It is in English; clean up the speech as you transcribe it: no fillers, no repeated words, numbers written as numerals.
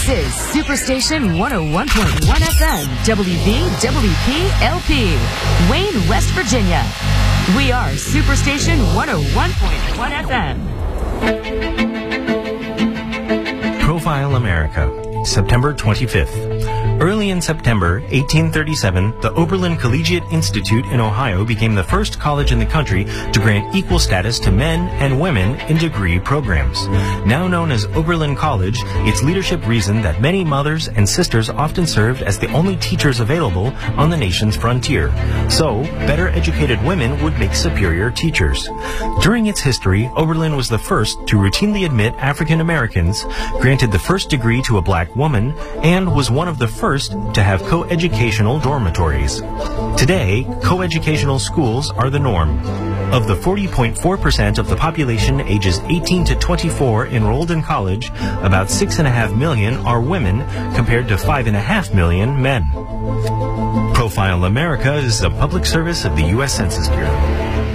This is Superstation 101.1 FM, WVWP-LP, Wayne, West Virginia. We are Superstation 101.1 FM. Profile America, September 25th. Early in September 1837, the Oberlin Collegiate Institute in Ohio became the first college in the country to grant equal status to men and women in degree programs. Now known as Oberlin College, its leadership reasoned that many mothers and sisters often served as the only teachers available on the nation's frontier. So, better educated women would make superior teachers. During its history, Oberlin was the first to routinely admit African Americans, granted the first degree to a black woman, and was one of the first to have co-educational dormitories. Today, co-educational schools are the norm. Of the 40.4% of the population ages 18 to 24 enrolled in college, about 6.5 million are women compared to 5.5 million men. Profile America is a public service of the U.S. Census Bureau.